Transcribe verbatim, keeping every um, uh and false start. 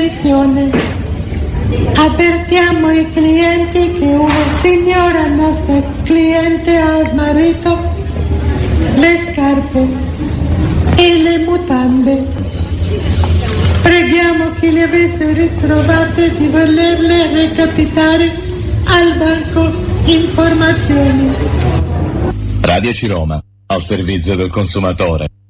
Attenzione, avvertiamo i clienti che una signora nostra cliente ha smarrito le scarpe e le mutande. Preghiamo chi le avesse ritrovate di volerle recapitare al banco informazioni. Radio C Roma, al servizio del consumatore.